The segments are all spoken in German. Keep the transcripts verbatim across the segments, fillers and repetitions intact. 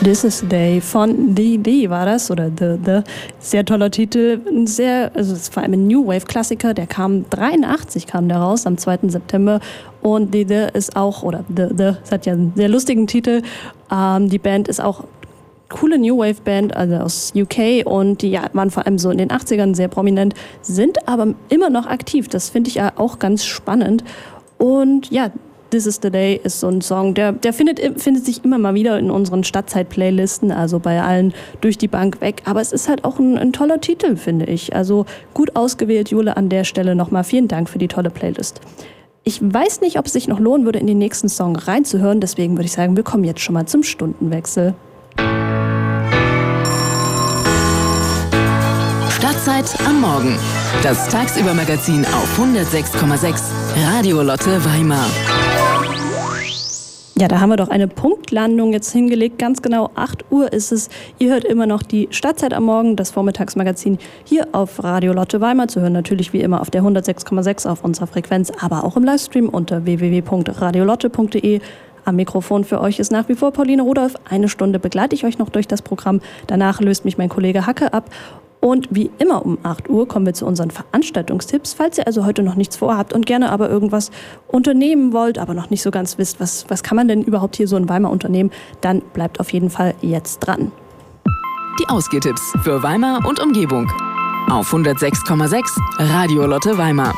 This is the Day von The The war das, oder The The. Sehr toller Titel, ein sehr, also es ist vor allem ein New Wave Klassiker, der kam dreiundachtzig kam der raus, am zweiten September. Und The The ist auch, oder The The, es hat ja einen sehr lustigen Titel. Ähm, die Band ist auch coole New Wave Band, also aus U K, und die ja, waren vor allem so in den achtzigern sehr prominent, sind aber immer noch aktiv. Das finde ich ja auch ganz spannend. Und ja, This is the Day ist so ein Song, der, der findet, findet sich immer mal wieder in unseren Stadtzeit-Playlisten, also bei allen durch die Bank weg. Aber es ist halt auch ein, ein toller Titel, finde ich. Also gut ausgewählt, Jule, an der Stelle nochmal vielen Dank für die tolle Playlist. Ich weiß nicht, ob es sich noch lohnen würde, in den nächsten Song reinzuhören. Deswegen würde ich sagen, wir kommen jetzt schon mal zum Stundenwechsel. Stadtzeit am Morgen. Das Tagsüber-Magazin auf hundertsechs Komma sechs Radio Lotte Weimar. Ja, da haben wir doch eine Punktlandung jetzt hingelegt. Ganz genau acht Uhr ist es. Ihr hört immer noch die Stadtzeit am Morgen, das Vormittagsmagazin hier auf Radio Lotte Weimar. Zu hören natürlich wie immer auf der hundertsechs Komma sechs auf unserer Frequenz, aber auch im Livestream unter w w w punkt radiolotte punkt d e. Am Mikrofon für euch ist nach wie vor Pauline Rudolph. Eine Stunde begleite ich euch noch durch das Programm. Danach löst mich mein Kollege Hacke ab. Und wie immer um acht Uhr kommen wir zu unseren Veranstaltungstipps. Falls ihr also heute noch nichts vorhabt und gerne aber irgendwas unternehmen wollt, aber noch nicht so ganz wisst, was, was kann man denn überhaupt hier so in Weimar unternehmen, dann bleibt auf jeden Fall jetzt dran. Die Ausgehtipps für Weimar und Umgebung auf hundertsechs Komma sechs Radio Lotte Weimar.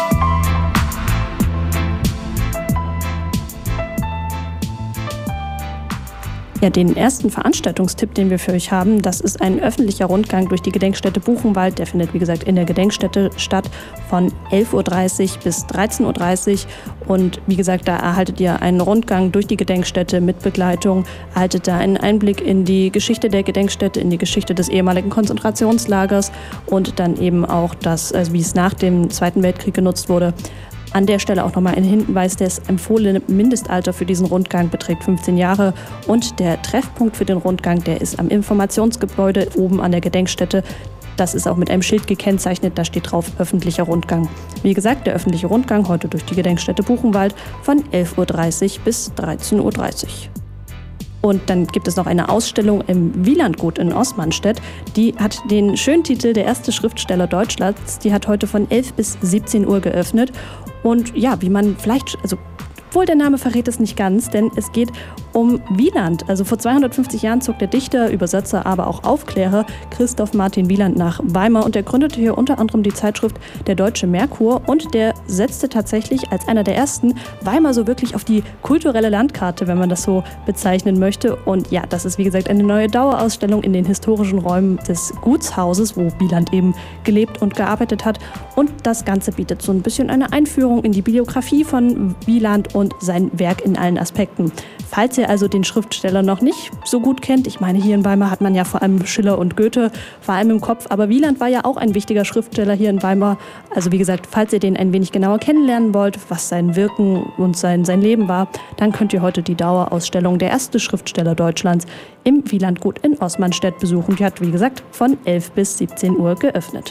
Ja, den ersten Veranstaltungstipp, den wir für euch haben, das ist ein öffentlicher Rundgang durch die Gedenkstätte Buchenwald. Der findet, wie gesagt, in der Gedenkstätte statt von elf Uhr dreißig bis dreizehn Uhr dreißig. Und wie gesagt, da erhaltet ihr einen Rundgang durch die Gedenkstätte mit Begleitung, erhaltet da einen Einblick in die Geschichte der Gedenkstätte, in die Geschichte des ehemaligen Konzentrationslagers und dann eben auch das, also wie es nach dem Zweiten Weltkrieg genutzt wurde. An der Stelle auch nochmal ein Hinweis, das empfohlene Mindestalter für diesen Rundgang beträgt fünfzehn Jahre und der Treffpunkt für den Rundgang, der ist am Informationsgebäude oben an der Gedenkstätte. Das ist auch mit einem Schild gekennzeichnet, da steht drauf öffentlicher Rundgang. Wie gesagt, der öffentliche Rundgang heute durch die Gedenkstätte Buchenwald von elf Uhr dreißig bis dreizehn Uhr dreißig. Und dann gibt es noch eine Ausstellung im Wielandgut in Osmanstedt. Die hat den schönen Titel Der erste Schriftsteller Deutschlands. Die hat heute von elf bis siebzehn Uhr geöffnet. Und ja, wie man vielleicht, also obwohl der Name verrät es nicht ganz, denn es geht um Wieland. Also vor zweihundertfünfzig Jahren zog der Dichter, Übersetzer, aber auch Aufklärer Christoph Martin Wieland nach Weimar und er gründete hier unter anderem die Zeitschrift Der Deutsche Merkur und der setzte tatsächlich als einer der ersten Weimar so wirklich auf die kulturelle Landkarte, wenn man das so bezeichnen möchte. Und ja, das ist wie gesagt eine neue Dauerausstellung in den historischen Räumen des Gutshauses, wo Wieland eben gelebt und gearbeitet hat. Und das Ganze bietet so ein bisschen eine Einführung in die Biografie von Wieland und sein Werk in allen Aspekten. Falls ihr also den Schriftsteller noch nicht so gut kennt, ich meine, hier in Weimar hat man ja vor allem Schiller und Goethe vor allem im Kopf, aber Wieland war ja auch ein wichtiger Schriftsteller hier in Weimar. Also wie gesagt, falls ihr den ein wenig genauer kennenlernen wollt, was sein Wirken und sein, sein Leben war, dann könnt ihr heute die Dauerausstellung Der erste Schriftsteller Deutschlands im Wielandgut in Osmanstedt besuchen. Die hat, wie gesagt, von elf bis siebzehn Uhr geöffnet.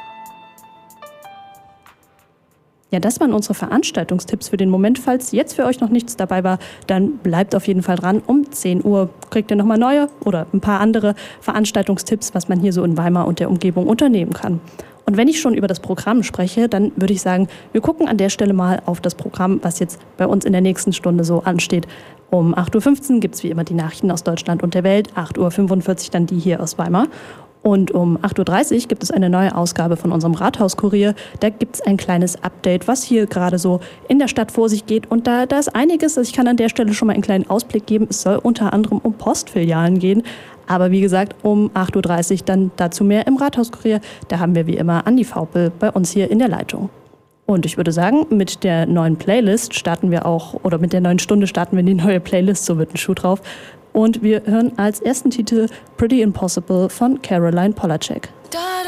Ja, das waren unsere Veranstaltungstipps für den Moment. Falls jetzt für euch noch nichts dabei war, dann bleibt auf jeden Fall dran. Um zehn Uhr kriegt ihr nochmal neue oder ein paar andere Veranstaltungstipps, was man hier so in Weimar und der Umgebung unternehmen kann. Und wenn ich schon über das Programm spreche, dann würde ich sagen, wir gucken an der Stelle mal auf das Programm, was jetzt bei uns in der nächsten Stunde so ansteht. Um acht Uhr fünfzehn gibt es wie immer die Nachrichten aus Deutschland und der Welt, acht Uhr fünfundvierzig dann die hier aus Weimar. Und um acht Uhr dreißig gibt es eine neue Ausgabe von unserem Rathauskurier. Da gibt es ein kleines Update, was hier gerade so in der Stadt vor sich geht. Und da, da ist einiges, also ich kann an der Stelle schon mal einen kleinen Ausblick geben. Es soll unter anderem um Postfilialen gehen. Aber wie gesagt, um acht Uhr dreißig dann dazu mehr im Rathauskurier. Da haben wir wie immer Andi Vaupel bei uns hier in der Leitung. Und ich würde sagen, mit der neuen Playlist starten wir auch, oder mit der neuen Stunde starten wir die neue Playlist, so wird ein Schuh drauf. Und wir hören als ersten Titel Pretty Impossible von Caroline Polachek. Da,